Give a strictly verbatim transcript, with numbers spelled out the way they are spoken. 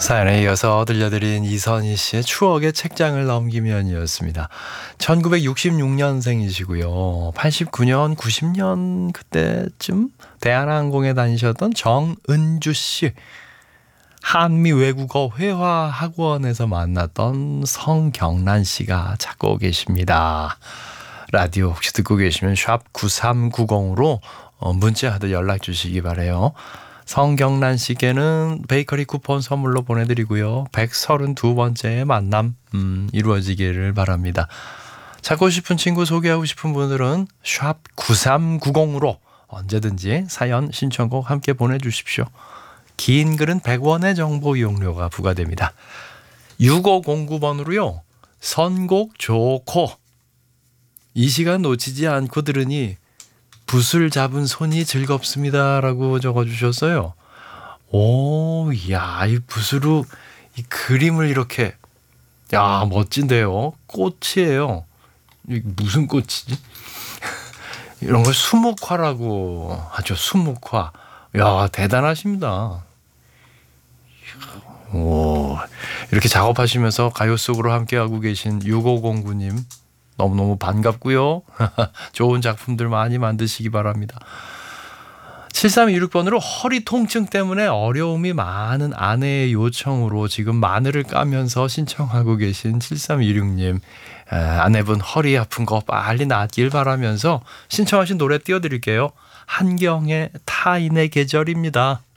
사연에 이어서 들려드린 이선희 씨의 추억의 책장을 넘기면이었습니다. 천구백육십육 년생이시고요. 팔십구 년, 구십 년 그때쯤 대한항공에 다니셨던 정은주 씨. 한미 외국어 회화 학원에서 만났던 성경란 씨가 찾고 계십니다. 라디오 혹시 듣고 계시면 샵 구삼구공으로 문자하듯 연락 주시기 바라요. 성경란 씨께는 베이커리 쿠폰 선물로 보내드리고요. 백삼십이 번째 만남 음, 이루어지기를 바랍니다. 찾고 싶은 친구 소개하고 싶은 분들은 샵 구삼구공으로 언제든지 사연 신청곡 함께 보내주십시오. 긴 글은 백 원의 정보 이용료가 부과됩니다. 육오공구 번으로요. 선곡 좋고 이 시간 놓치지 않고 들으니 붓을 잡은 손이 즐겁습니다 라고 적어주셨어요. 오, 이야, 이 붓으로 이 그림을 이렇게, 야, 멋진데요. 꽃이에요. 이 무슨 꽃이지? 이런 걸 수묵화라고 하죠. 수묵화. 야, 대단하십니다. 오, 이렇게 작업하시면서 가요 속으로 함께하고 계신 육오공구 님 너무너무 반갑고요. 좋은 작품들 많이 만드시기 바랍니다. 칠삼이육 번으로 허리 통증 때문에 어려움이 많은 아내의 요청으로 지금 마늘을 까면서 신청하고 계신 칠삼이육 님. 아내분 허리 아픈 거 빨리 낫길 바라면서 신청하신 노래 띄워드릴게요. 한경의 타인의 계절입니다.